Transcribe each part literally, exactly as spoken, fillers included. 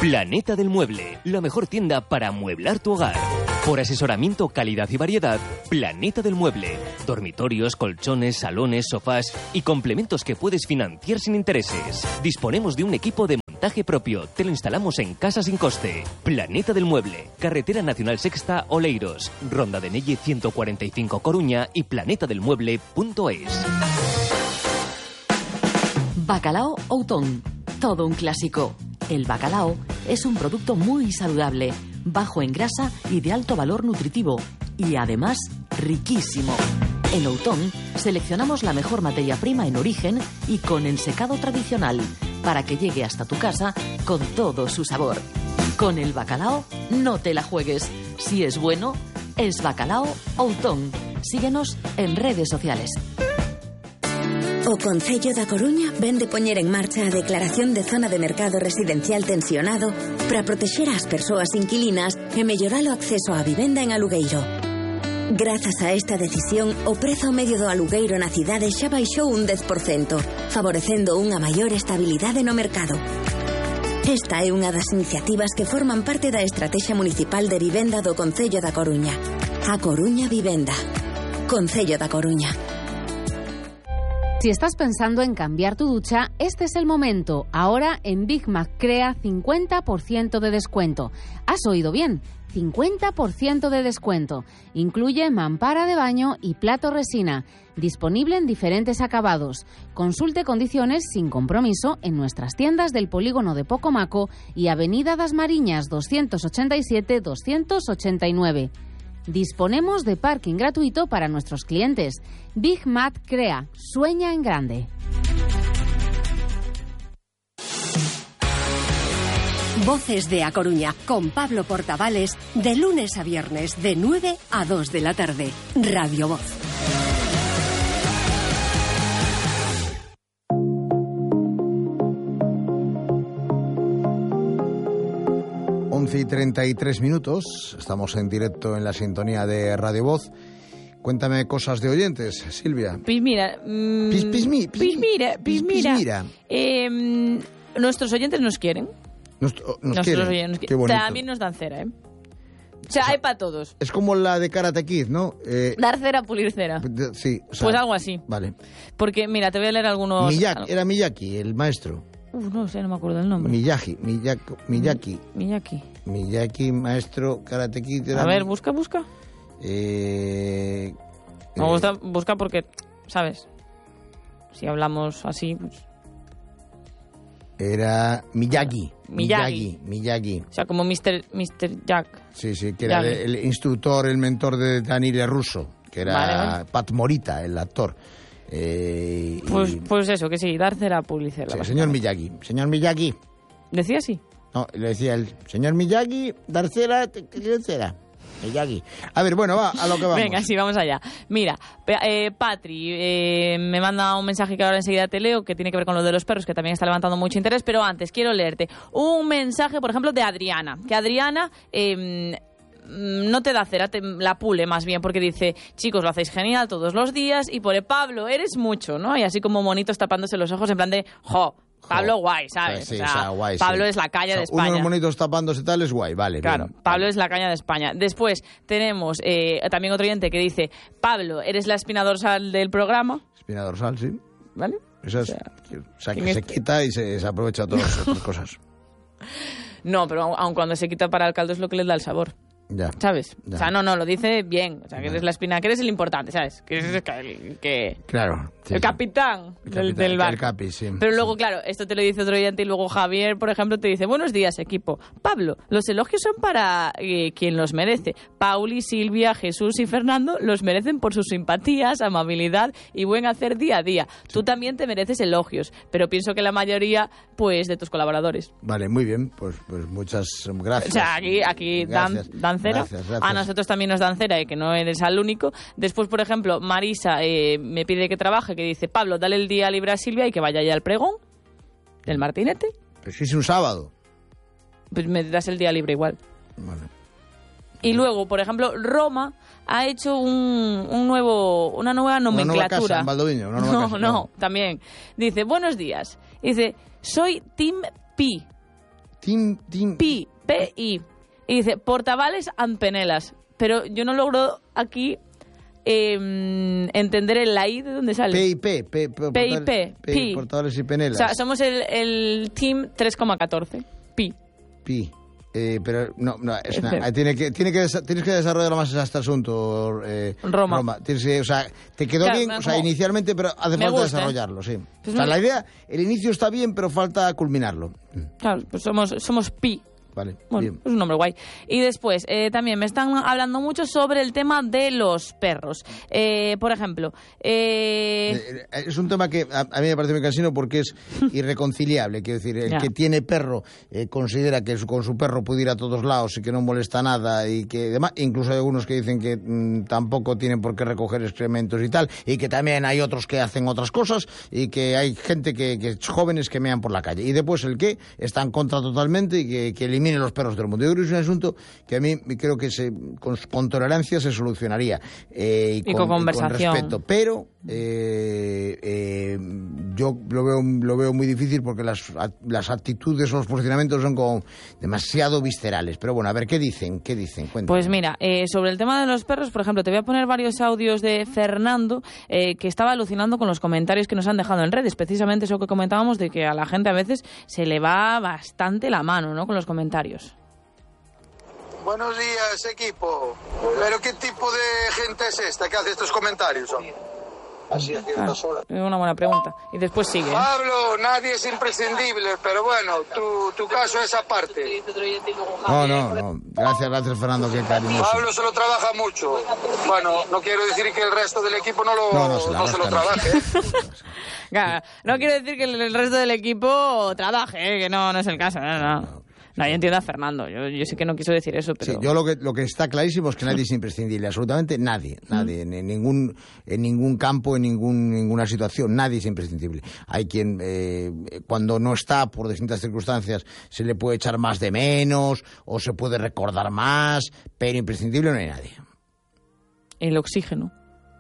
Planeta del Mueble, la mejor tienda para amueblar tu hogar. Por asesoramiento, calidad y variedad, Planeta del Mueble. Dormitorios, colchones, salones, sofás y complementos que puedes financiar sin intereses. Disponemos de un equipo de montaje propio. Te lo instalamos en casa sin coste. Planeta del Mueble. Carretera Nacional Sexta, Oleiros. Ronda de Nelle ciento cuarenta y cinco, Coruña y planetadelmueble punto es. Bacalao Outón. Todo un clásico. El bacalao es un producto muy saludable, bajo en grasa y de alto valor nutritivo, y además riquísimo. En Outón seleccionamos la mejor materia prima en origen y con ensecado tradicional, para que llegue hasta tu casa con todo su sabor. Con el bacalao no te la juegues. Si es bueno, es Bacalao Outón. Síguenos en redes sociales. O Concello da Coruña vén de poñer en marcha a declaración de zona de mercado residencial tensionado para protexer ás persoas inquilinas e mellorar o acceso á vivenda en alugueiro. Grazas a esta decisión, o prezo medio do alugueiro na cidade xa baixou un dez por cento, favorecendo unha maior estabilidade no mercado. Esta é unha das iniciativas que forman parte da Estrategia Municipal de Vivenda do Concello da Coruña. A Coruña Vivenda. Concello da Coruña. Si estás pensando en cambiar tu ducha, este es el momento. Ahora en Big Mac Crea cincuenta por ciento de descuento. ¿Has oído bien? cincuenta por ciento de descuento. Incluye mampara de baño y plato resina. Disponible en diferentes acabados. Consulte condiciones sin compromiso en nuestras tiendas del polígono de Pocomaco y Avenida das Mariñas doscientos ochenta y siete doscientos ochenta y nueve. Disponemos de parking gratuito para nuestros clientes. Big Mac Crea. Sueña en grande. Voces de A Coruña con Pablo Portavales de lunes a viernes de nueve a dos de la tarde. Radio Voz. once y treinta y tres minutos, estamos en directo en la sintonía de Radio Voz. Cuéntame cosas de oyentes, Silvia. Pues mira... Mmm, pis, pis, mi, pis, pues mira, pis, pues mira, pis, mira. Eh, nuestros oyentes nos quieren. Nos, nos Nuestros quieren. oyentes nos Qué quieren. bonito. También nos dan cera, ¿eh? O sea, hay para todos. Es como la de Karate Kid, ¿no? Eh, Dar cera, pulir cera. sí. O sea, Pues algo así. Vale. Porque, mira, te voy a leer algunos... Miyaki, era Miyaki, el maestro. Uf, no sé, no me acuerdo el nombre. Miyagi, Miyaki, Miyaki. Miyaki. Miyaki, maestro, Karate Kid. Era A ver, mi... busca, busca. Eh... Me eh... gusta, busca porque, ¿sabes? Si hablamos así, pues... Era Miyagi. Miyagi. Miyagi. Miyagi. O sea, como mister mister Jack. Sí, sí, que era Miyagi. el, el instructor, el mentor de Daniele Russo, que era Vale, vale. Pat Morita, el actor. Eh, Pues, y... pues eso, que sí, dar cera, pulir cera. sí, señor Miyagi. Señor Miyagi. ¿Decía así? No, le decía el señor Miyagi, dar cera, te quiero cera. Miyagi. A ver, bueno, va, a lo que vamos. Venga, sí, vamos allá. Mira, eh, Patri eh, me manda un mensaje que ahora enseguida te leo, que tiene que ver con lo de los perros, que también está levantando mucho interés, pero antes quiero leerte un mensaje, por ejemplo, de Adriana, que Adriana... Eh, no te da cera, te la pule más bien, porque dice, chicos, lo hacéis genial todos los días, y pone, Pablo, eres mucho, ¿no? Y así como monitos tapándose los ojos en plan de, jo, Pablo guay, ¿sabes? Sí, sí, o sea, o sea, guay, Pablo sí. es la caña O sea, de España. Unos monitos tapándose tal es guay, vale. Claro, bien, Pablo vale. es la caña de España. Después tenemos eh, también otro oyente que dice, Pablo, eres la espina dorsal del programa. Espina dorsal, sí. ¿Vale? Esa es, O sea, o sea, que ¿quién se es? quita y se, se aprovecha todas las otras cosas. No, pero aun, aun cuando se quita para el caldo es lo que le da el sabor. Ya. ¿Sabes? Ya. O sea, no, no, lo dice bien. O sea, que Ya. eres la espina, que eres el importante, ¿sabes? Que eres el, que... Claro. sí, el sí. capitán, El del, capitán, del barco. el capi, sí. Pero luego, Sí. claro, esto te lo dice otro oyente y luego Javier, por ejemplo, te dice, buenos días, equipo. Pablo, los elogios son para eh, quien los merece. Pauli, Silvia, Jesús y Fernando los merecen por sus simpatías, amabilidad y buen hacer día a día. Sí. Tú también te mereces elogios, pero pienso que la mayoría, pues, de tus colaboradores. Vale, muy bien. Pues, pues muchas gracias. O sea, aquí, aquí dan, Gracias. dan cera. Gracias, gracias. A nosotros también nos dan cera y que no eres al único. Después, por ejemplo, Marisa eh, me pide que trabaje, que dice, Pablo, dale el día libre a Silvia y que vaya ya al pregón del Martinete. Pues si es un sábado. Pues me das el día libre igual. Vale. Y luego, por ejemplo, Roma ha hecho un, un nuevo, una nueva nomenclatura. Una nueva casa en Valdoviño. Una nueva no, casa, no, también. Dice, buenos días. Dice, soy Team Pi. Team, team... Pi, P I. Y dice, Portavales and Penelas. Pero yo no logro aquí eh, entender el la I de dónde sale. P y P. P, P, P y P. P, Pi. Portavales y Penelas. O sea, somos el, el team tres coma catorce. Pi. Pi. Eh, pero no, no es una, tiene que, tiene que, tienes que desarrollar más este asunto, eh, Roma. Roma. Tienes que, o sea, te quedó claro, bien, no, o sea, como... inicialmente, pero hace me falta gusta, desarrollarlo, sí. Pues o sea, me... la idea, el inicio está bien, pero falta culminarlo. Claro, pues somos, somos Pi. Vale, bueno, bien. es un nombre guay. Y después, eh, también me están hablando mucho sobre el tema de los perros. Eh, por ejemplo... Eh... Eh, es un tema que a, a mí me parece muy cansino porque es irreconciliable. Quiero decir, el ya. que tiene perro eh, considera que su, con su perro puede ir a todos lados y que no molesta nada y que demás. Incluso hay algunos que dicen que mmm, tampoco tienen por qué recoger excrementos y tal. Y que también hay otros que hacen otras cosas y que hay gente que, que jóvenes que mean por la calle. Y después el que está en contra totalmente y que, que elimine los perros del mundo. Yo creo que es un asunto que a mí creo que se, con, con tolerancia se solucionaría eh, y, y, con, con conversación. y con respeto. Pero eh, eh, yo lo veo, lo veo muy difícil porque las, las actitudes o los posicionamientos son como demasiado viscerales. Pero bueno, a ver, ¿qué dicen? ¿Qué dicen? Cuéntame. Pues mira, eh, sobre el tema de los perros, por ejemplo, te voy a poner varios audios de Fernando eh, que estaba alucinando con los comentarios que nos han dejado en redes. Precisamente eso que comentábamos de que a la gente a veces se le va bastante la mano, ¿no?, con los comentarios. Buenos días, equipo. ¿Pero qué tipo de gente es esta que hace estos comentarios? Así a ciertas horas. Es una buena pregunta. Y después sigue. ¿eh? Pablo, nadie es imprescindible, pero bueno, tu, tu caso es aparte. No, no, no. Gracias, gracias, Fernando, qué cariñoso. Pablo se lo trabaja mucho. Bueno, no quiero decir que el resto del equipo no lo, no, no se, no se lo trabaje. Claro, no quiero decir que el resto del equipo trabaje, ¿eh? Que no, no es el caso. No, no. No, yo entiendo a Fernando. Yo, yo sé que no quiso decir eso, pero... Sí, yo lo que, lo que está clarísimo es que nadie es imprescindible. Absolutamente nadie. Nadie. En ningún, en ningún campo, en ningún, ninguna situación. Nadie es imprescindible. Hay quien, eh, cuando no está, por distintas circunstancias, se le puede echar más de menos o se puede recordar más, pero imprescindible no hay nadie. El oxígeno.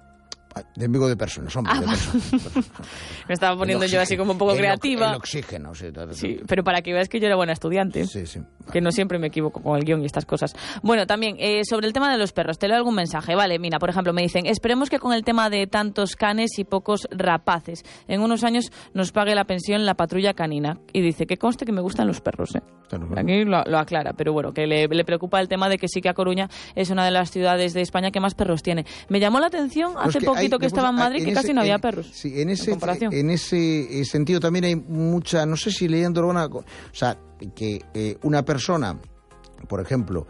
De amigo de personas, hombre, ah, de personas. Me estaba poniendo yo así como un poco el creativa. El oxígeno, sí. Sí, pero para que veas que yo era buena estudiante. Sí, sí. Que no siempre me equivoco con el guión y estas cosas. Bueno, también, eh, sobre el tema de los perros, te leo algún mensaje. Vale, mira, por ejemplo, me dicen, esperemos que con el tema de tantos canes y pocos rapaces, en unos años nos pague la pensión la patrulla canina. Y dice, que conste que me gustan los perros, ¿eh? Claro, claro. Aquí lo, lo aclara, pero bueno, que le, le preocupa el tema de que sí que A Coruña es una de las ciudades de España que más perros tiene. Me llamó la atención hace pues poquito hay, que estaba en Madrid que casi ese, no había en, perros. Sí, en ese, en, en ese sentido también hay mucha, no sé si leyendo alguna, o sea, que eh, una persona, por ejemplo,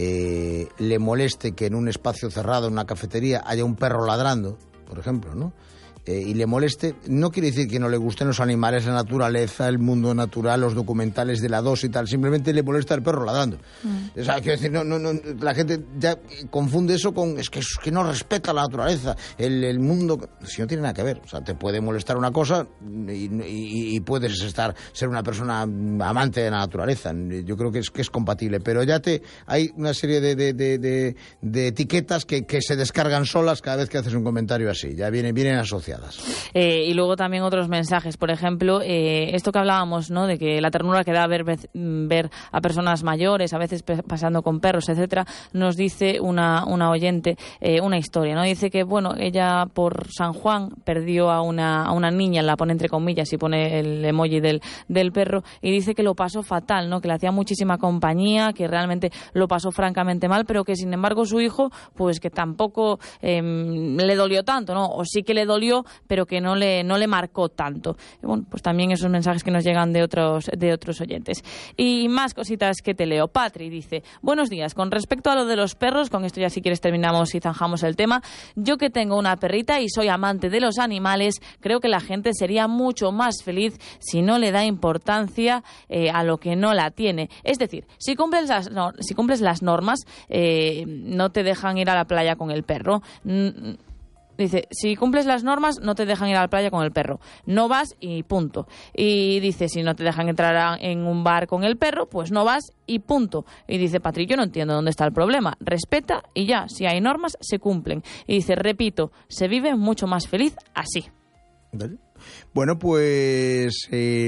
eh, le moleste que en un espacio cerrado, en una cafetería, haya un perro ladrando, por ejemplo, ¿no? Eh, y le moleste, no quiere decir que no le gusten los animales, la naturaleza, el mundo natural, los documentales de la dos y tal, simplemente le molesta el perro ladrando. Mm. O sea, quiero decir, no, no, no, la gente ya confunde eso con, es que, es que no respeta la naturaleza, el, el mundo, si no tiene nada que ver, o sea, te puede molestar una cosa y, y, y puedes estar, ser una persona amante de la naturaleza, yo creo que es, que es compatible, pero ya te, hay una serie de, de, de, de, de etiquetas que, que se descargan solas cada vez que haces un comentario así, ya vienen, vienen asociadas. Eh, y luego también otros mensajes, por ejemplo, eh, esto que hablábamos, ¿no?, de que la ternura que da ver, ver a personas mayores, a veces pasando con perros, etcétera, nos dice una, una oyente eh, una historia, ¿no? Dice que, bueno, ella por San Juan perdió a una, a una niña, la pone entre comillas y pone el emoji del, del perro, y dice que lo pasó fatal, ¿no?, que le hacía muchísima compañía, que realmente lo pasó francamente mal, pero que sin embargo su hijo, pues que tampoco eh, le dolió tanto, ¿no? O sí que le dolió, pero que no le no le marcó tanto. Y bueno, pues también esos mensajes que nos llegan de otros de otros oyentes. Y más cositas que te leo. Patri dice, buenos días, con respecto a lo de los perros, con esto ya si quieres terminamos y zanjamos el tema, yo que tengo una perrita y soy amante de los animales, creo que la gente sería mucho más feliz si no le da importancia eh, a lo que no la tiene. Es decir, si cumples las, no, si cumples las normas, eh, no te dejan ir a la playa con el perro. N- Dice, si cumples las normas, no te dejan ir a la playa con el perro. No vas y punto. Y dice, si no te dejan entrar a, en un bar con el perro, pues no vas y punto. Y dice, Patri, yo no entiendo dónde está el problema. Respeta y ya, si hay normas, se cumplen. Y dice, repito, se vive mucho más feliz así. ¿Vale? Bueno, pues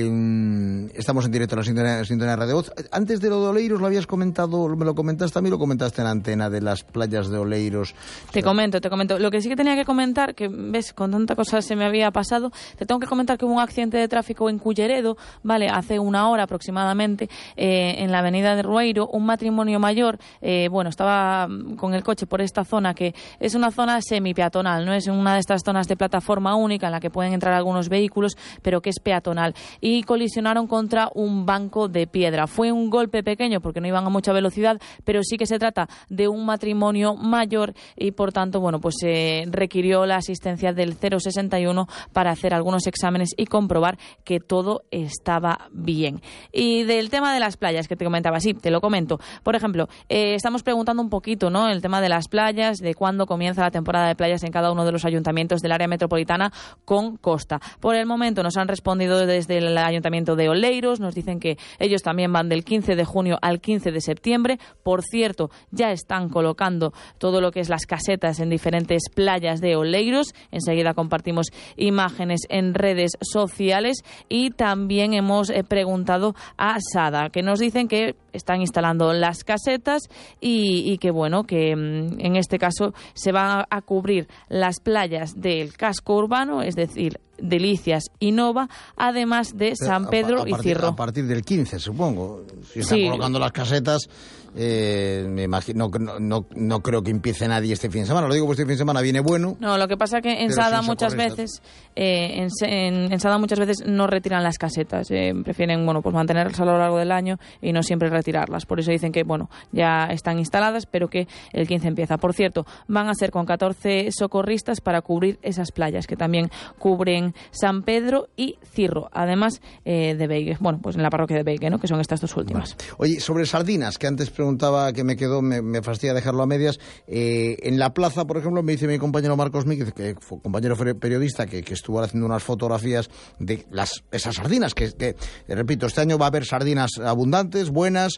eh, estamos en directo en la sintonía, sintonía Radio Voz. Antes de lo de Oleiros, lo habías comentado, me lo comentaste a mí, lo comentaste en la antena de las playas de Oleiros. Te comento, te comento. Lo que sí que tenía que comentar, que ves, con tanta cosa se me había pasado, te tengo que comentar que hubo un accidente de tráfico en Culleredo, vale, hace una hora aproximadamente, eh, en la avenida de Rueiro, un matrimonio mayor, eh, bueno, estaba con el coche por esta zona, que es una zona semi-peatonal, no es una de estas zonas de plataforma única en la que pueden entrar algunos vehículos, pero que es peatonal, y colisionaron contra un banco de piedra. Fue un golpe pequeño porque no iban a mucha velocidad, pero sí que se trata de un matrimonio mayor y por tanto, bueno, pues se eh, requirió la asistencia del cero sesenta y uno para hacer algunos exámenes y comprobar que todo estaba bien. Y del tema de las playas que te comentaba, sí, te lo comento. Por ejemplo, eh, estamos preguntando un poquito, ¿no?, el tema de las playas, de cuándo comienza la temporada de playas en cada uno de los ayuntamientos del área metropolitana con costa. Por el momento nos han respondido desde el Ayuntamiento de Oleiros, nos dicen que ellos también van del quince de junio al quince de septiembre. Por cierto, ya están colocando todo lo que es las casetas en diferentes playas de Oleiros. Enseguida compartimos imágenes en redes sociales y también hemos eh, preguntado a Sada, que nos dicen que están instalando las casetas y, y que, bueno, que mm, en este caso se van a cubrir las playas del casco urbano, es decir, Delicias y Nova, además de San Pedro a, a partir, y Cirro. A partir del quince, supongo. Si están sí. colocando las casetas, eh, me imagino, no, no, no creo que empiece nadie este fin de semana. Lo digo porque este fin de semana viene bueno. No, lo que pasa es que en Sada muchas veces, eh, en, en, en Sada muchas veces no retiran las casetas. Eh, prefieren, bueno, pues mantenerlas a lo largo del año y no siempre retirarlas. Por eso dicen que, bueno, ya están instaladas, pero que el quince empieza. Por cierto, van a ser con catorce socorristas para cubrir esas playas que también cubren San Pedro y Cirro, además eh, de Beigue, bueno, pues en la parroquia de Beigue, ¿no?, que son estas dos últimas. Vale. Oye, sobre sardinas, que antes preguntaba, que me quedó, me, me fastidia dejarlo a medias, eh, en la plaza, por ejemplo, me dice mi compañero Marcos Míquez, que fue compañero periodista, que, que estuvo haciendo unas fotografías de las esas sardinas, que, que eh, repito, este año va a haber sardinas abundantes, buenas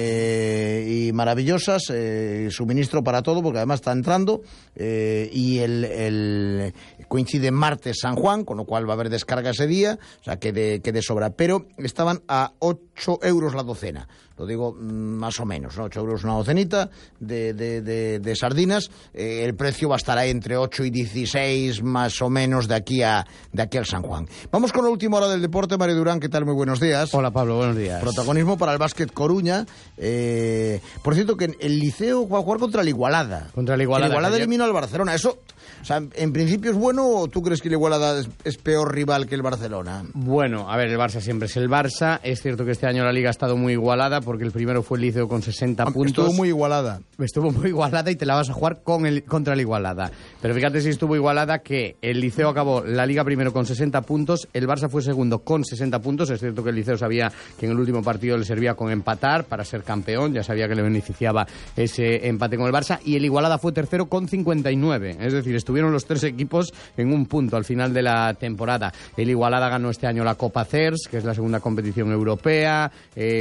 eh, y maravillosas, eh, suministro para todo, porque además está entrando, eh, y el, el coincide martes San Juan, con lo cual va a haber descarga ese día, o sea, que de, que de sobra. Pero estaban a ocho euros la docena. Lo digo más o menos, ¿no? ocho euros una docenita de, de, de, de sardinas. Eh, el precio va a estar ahí entre ocho y dieciséis, más o menos, de aquí a de aquí al San Juan. Vamos con la última hora del deporte. Mario Durán, ¿qué tal? Muy buenos días. Hola, Pablo, buenos días. Protagonismo para el Básquet Coruña. Eh, por cierto, que el Liceo va a jugar contra el Igualada. Contra el Igualada. El Igualada ayer... eliminó al Barcelona. Eso... O sea, ¿en principio es bueno o tú crees que el Igualada es, es peor rival que el Barcelona? Bueno, a ver, el Barça siempre es el Barça. Es cierto que este año la Liga ha estado muy igualada porque el primero fue el Liceo con sesenta Aunque puntos. Estuvo muy igualada. Estuvo muy igualada y te la vas a jugar con el, contra el Igualada. Pero fíjate si estuvo igualada que el Liceo acabó la Liga primero con sesenta puntos, el Barça fue segundo con sesenta puntos. Es cierto que el Liceo sabía que en el último partido le servía con empatar para ser campeón. Ya sabía que le beneficiaba ese empate con el Barça. Y el Igualada fue tercero con cincuenta y nueve. Es decir, estuvieron los tres equipos en un punto al final de la temporada. El Igualada ganó este año la Copa C E R S, que es la segunda competición europea.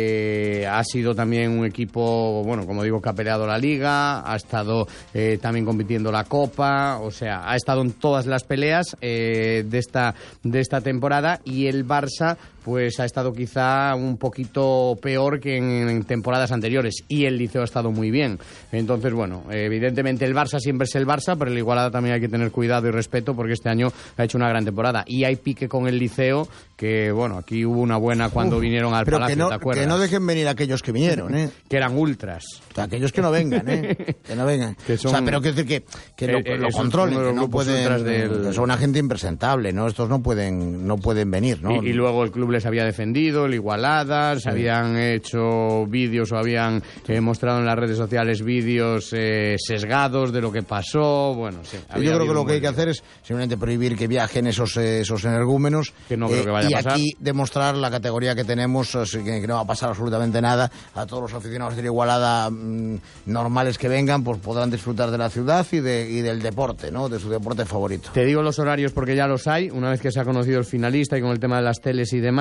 Eh, ha sido también un equipo, bueno, como digo, que ha peleado la Liga, ha estado eh, también compitiendo la Copa, o sea, ha estado en todas las peleas eh, de esta de esta temporada. Y el Barça pues ha estado quizá un poquito peor que en, en temporadas anteriores, y el Liceo ha estado muy bien. Entonces, bueno, evidentemente el Barça siempre es el Barça, pero el Igualada también hay que tener cuidado y respeto porque este año ha hecho una gran temporada. Y hay pique con el Liceo, que bueno, aquí hubo una buena cuando Uf, vinieron al pero Palacio, que no, ¿te acuerdas? Que no dejen venir aquellos que vinieron, ¿eh? Que eran ultras. O sea, aquellos que no vengan, ¿eh? Que no vengan. Que son, o sea, pero quiero decir que, que lo, eh, lo controlen, que no pueden... Del... Que son una gente impresentable, ¿no? Estos no pueden, no pueden venir, ¿no? Y, y luego el club les había defendido, el Igualada, sí. Se habían hecho vídeos o habían eh, mostrado en las redes sociales vídeos eh, sesgados de lo que pasó, bueno, sí. Yo creo que lo que hay que hacer es simplemente prohibir que viajen esos esos energúmenos, que no creo que vaya eh, y a pasar. Aquí demostrar la categoría que tenemos, que, que no va a pasar absolutamente nada. A todos los aficionados de la Igualada mmm, normales que vengan, pues podrán disfrutar de la ciudad y, de, y del deporte, ¿no? De su deporte favorito. Te digo los horarios porque ya los hay, una vez que se ha conocido el finalista y con el tema de las teles y demás.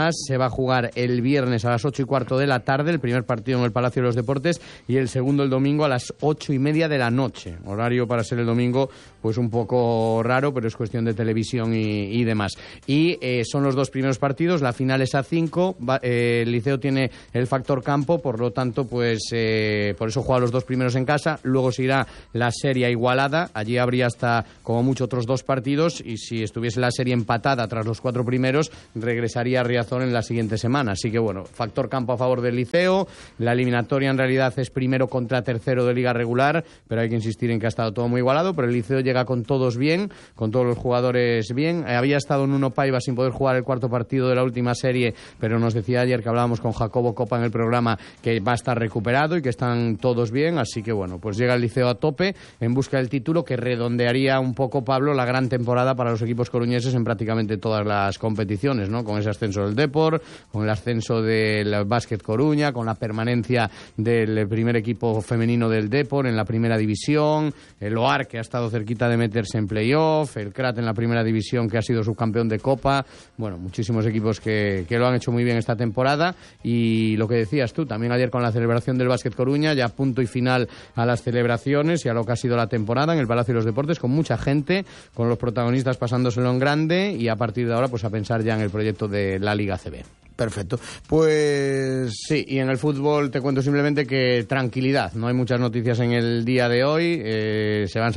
más. Se va a jugar el viernes a las ocho y cuarto de la tarde, el primer partido en el Palacio de los Deportes, y el segundo el domingo a las ocho y media de la noche. Horario para ser el domingo, pues un poco raro, pero es cuestión de televisión y, y demás. Y eh, son los dos primeros partidos, la final es a cinco, va, eh, el Liceo tiene el factor campo, por lo tanto, pues eh, por eso juega los dos primeros en casa, luego se irá la serie igualada, allí habría hasta como mucho otros dos partidos, y si estuviese la serie empatada tras los cuatro primeros, regresaría a Riazor en la siguiente semana. Así que bueno, factor campo a favor del Liceo, la eliminatoria en realidad es primero contra tercero de liga regular, pero hay que insistir en que ha estado todo muy igualado, pero el Liceo llega con todos bien, con todos los jugadores bien. Eh, había estado en Uno Paiva sin poder jugar el cuarto partido de la última serie, pero nos decía ayer que hablábamos con Jacobo Copa en el programa que va a estar recuperado y que están todos bien, así que bueno, pues llega el Liceo a tope en busca del título, que redondearía un poco, Pablo, la gran temporada para los equipos coruñeses en prácticamente todas las competiciones, ¿no? Con ese ascenso del Depor, con el ascenso del Básquet Coruña, con la permanencia del primer equipo femenino del Depor en la primera división, el O A R que ha estado cerquita de meterse en playoff, el Crat en la primera división que ha sido subcampeón de Copa, bueno, muchísimos equipos que, que lo han hecho muy bien esta temporada. Y lo que decías tú, también ayer con la celebración del Básquet Coruña, ya punto y final a las celebraciones y a lo que ha sido la temporada en el Palacio de los Deportes, con mucha gente, con los protagonistas pasándoselo en grande, y a partir de ahora pues a pensar ya en el proyecto de la Liga A C B. Perfecto. Pues sí, y en el fútbol te cuento simplemente que tranquilidad, no hay muchas noticias en el día de hoy, eh, se van